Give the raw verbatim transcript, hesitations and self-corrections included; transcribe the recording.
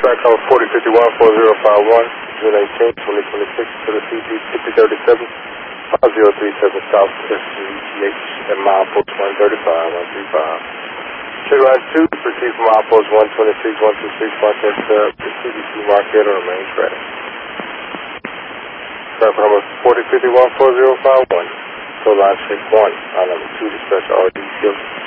Flight number forty fifty-one four zero five one, June eighteenth, twenty twenty-six, to the C G fifty thirty-seven, five zero three seven South S G H and milepost one thirty-five, one three five. Check line two, proceed from milepost one twenty-six, one two six, contact uh, the C D C market on the main track. Flight number forty fifty-one four zero five one, so line six one, line number two, dispatch R D,